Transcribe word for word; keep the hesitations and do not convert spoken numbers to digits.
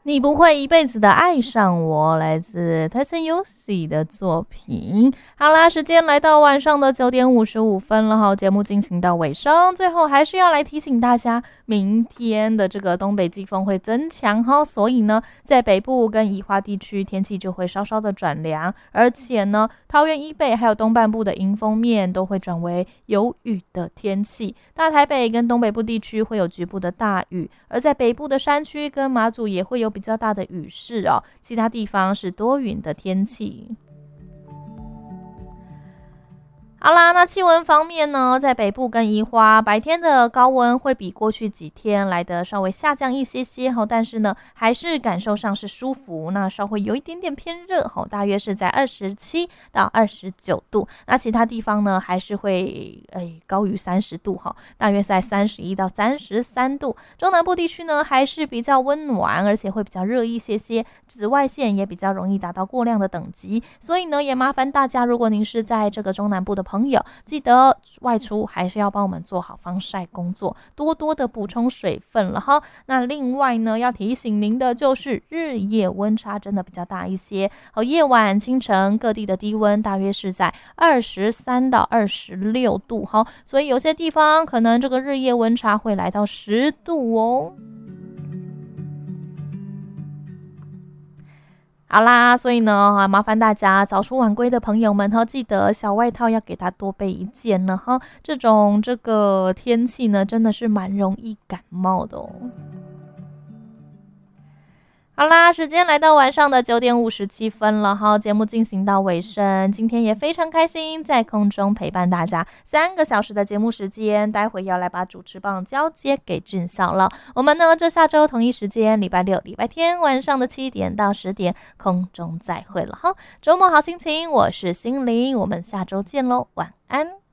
你不会一辈子的爱上我，来自 Tyson Yoshi 的作品。好啦，时间来到晚上的九点五十五分了哈，节目进行到尾声，最后还是要来提醒大家，明天的这个东北季风会增强哈，所以呢，在北部跟宜花地区天气就会稍稍的转凉，而且呢，桃园以北还有东半部的迎风面都会转为有雨的天气，大台北跟东北部地区会有局部的大雨，而在北部的山区跟马祖也会有比较大的雨势哦，其他地方是多云的天气。好啦，那气温方面呢，在北部跟宜花白天的高温会比过去几天来的稍微下降一些些，但是呢还是感受上是舒服，那稍微有一点点偏热，大约是在二十七到二十九度，那其他地方呢还是会、哎、高于三十度，大约在三十一到三十三度。中南部地区呢还是比较温暖，而且会比较热一些些，紫外线也比较容易达到过量的等级，所以呢也麻烦大家，如果您是在这个中南部的朋友，记得外出还是要帮我们做好防晒工作，多多的补充水分了哈。那另外呢，要提醒您的就是日夜温差真的比较大一些，好，夜晚清晨各地的低温大约是在二十三到二十六度哈，所以有些地方可能这个日夜温差会来到十度哦。好啦，所以呢，麻烦大家早出晚归的朋友们哈，记得小外套要给他多备一件了哈。这种这个天气呢，真的是蛮容易感冒的哦。好啦，时间来到晚上的九点五十七分了哈，节目进行到尾声，今天也非常开心在空中陪伴大家三个小时的节目时间，待会要来把主持棒交接给俊孝了。我们呢，这下周同一时间，礼拜六、礼拜天晚上的七点到十点空中再会了哈。周末好心情，我是心灵，我们下周见喽，晚安。